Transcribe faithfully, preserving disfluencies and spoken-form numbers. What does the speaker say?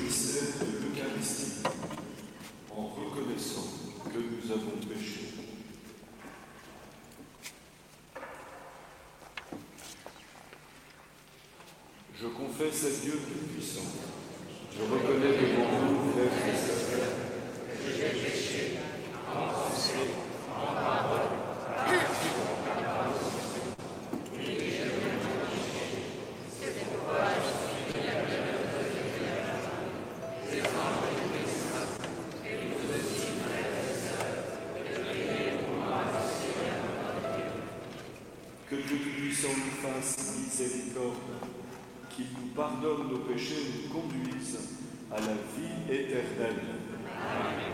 mystère de l'Eucharistie, en reconnaissant que nous avons péché. Je confesse à Dieu Tout-Puissant, je reconnais devant vous, frères et sœurs, que j'ai péché en pensée, en parole, en action, en pensée, et que je n'ai pas péché. C'est pourquoi je suis bienvenu de Dieu, les anges et les saints, et vous aussi, frères et sœurs, et priez pour moi, Seigneur notre Dieu. Que Dieu Tout-Puissant nous fasse miséricorde, qu'il nous pardonne nos péchés et nous conduise à la vie éternelle.